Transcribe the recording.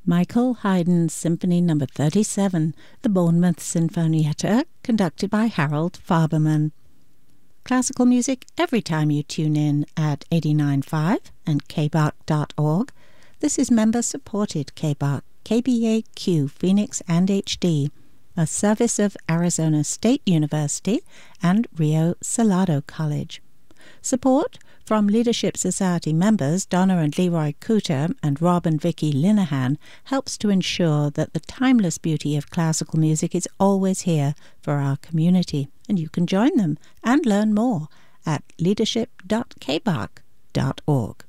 Michael Haydn's Symphony No. 37, the Bournemouth Sinfonietta, conducted by Harold Faberman. Classical music every time you tune in at 89.5 and kbach.org. This is member-supported KBAQ, KBAQ Phoenix and HD, a service of Arizona State University and Rio Salado College. Support from Leadership Society members Donna and Leroy Cooter and Rob and Vicky Linehan helps to ensure that the timeless beauty of classical music is always here for our community, and you can join them and learn more at leadership.kbach.org.